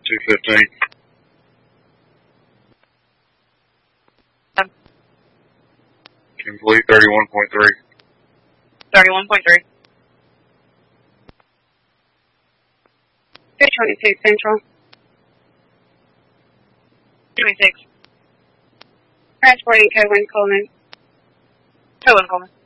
215. Complete 31.3. 31.3. 226 Central. 26. Transporting Cohen Coleman. Cohen Coleman.